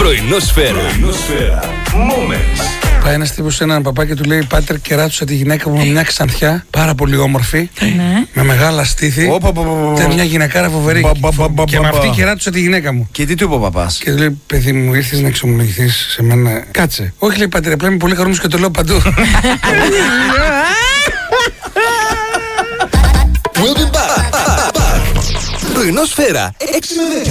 Πρωινόσφαιρα. Moments. Πάει ένας τύπος σε έναν παπά και του λέει: Πάτερ, κεράτουσα τη γυναίκα μου με μια ξανθιά, πάρα πολύ όμορφη, με μεγάλα στήθη. Ήταν μια γυναικάρα φοβερή. Και με αυτή κεράτουσα τη γυναίκα μου. Και τι του είπε ο παπάς? Και του λέει: Παιδί μου, ήρθες να εξομολογηθείς σε μένα? Κάτσε. Όχι, λέει, Πάτερ, απλά είμαι πολύ χαρούμενος και το λέω παντού. We'll be back. Πρωινόσφαιρα 6 με 10.